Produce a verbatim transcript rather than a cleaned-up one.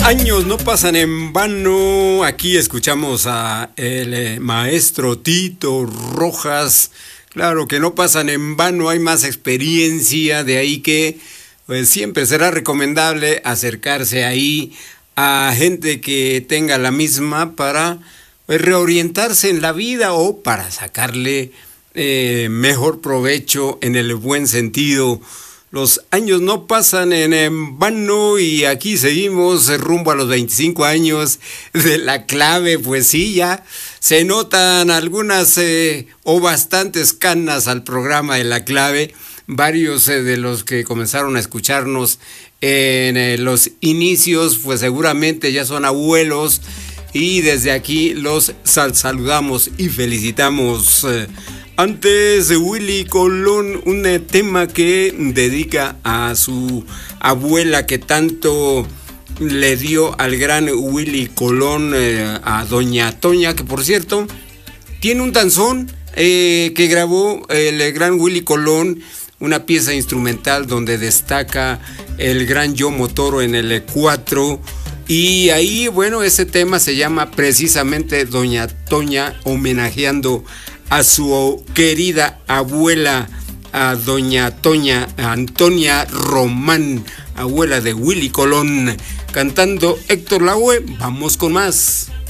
Años no pasan en vano. Aquí escuchamos a el eh, maestro Tito Rojas. Claro que no pasan en vano, hay más experiencia, de ahí que pues, siempre será recomendable acercarse ahí a gente que tenga la misma para pues, reorientarse en la vida o para sacarle eh, mejor provecho en el buen sentido. Los años no pasan en, en vano y aquí seguimos rumbo a los veinticinco años de La Clave. Pues sí, ya se notan algunas eh, o bastantes canas al programa de La Clave. Varios eh, de los que comenzaron a escucharnos en eh, los inicios, pues seguramente ya son abuelos y desde aquí los sal saludamos y felicitamos. Eh, Antes de Willy Colón, un eh, tema que dedica a su abuela que tanto le dio al gran Willy Colón, eh, a doña Toña, que por cierto tiene un danzón eh, que grabó el gran Willy Colón, una pieza instrumental donde destaca el gran Yomo Toro en el cuatro. Y ahí, bueno, ese tema se llama precisamente Doña Toña, homenajeando a su querida abuela, a doña Toña Antonia Román, abuela de Willy Colón, cantando Héctor Lavoe. Vamos con más.